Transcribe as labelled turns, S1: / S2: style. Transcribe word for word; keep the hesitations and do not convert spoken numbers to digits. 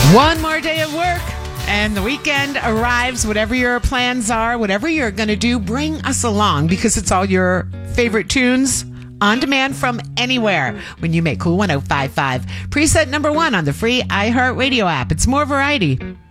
S1: One more day of work and the weekend arrives. Whatever your plans are, whatever you're going to do, bring us along because it's all your favorite tunes on demand from anywhere when you make Cool one oh five point five preset number one on the free iHeartRadio app. It's more variety.